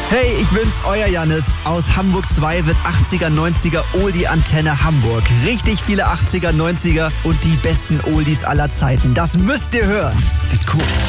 Hey, ich bin's, euer Jannis. Aus Hamburg 2 wird 80er, 90er Oldie-Antenne Hamburg. Richtig viele 80er, 90er und die besten Oldies aller Zeiten. Das müsst ihr hören. Wird cool.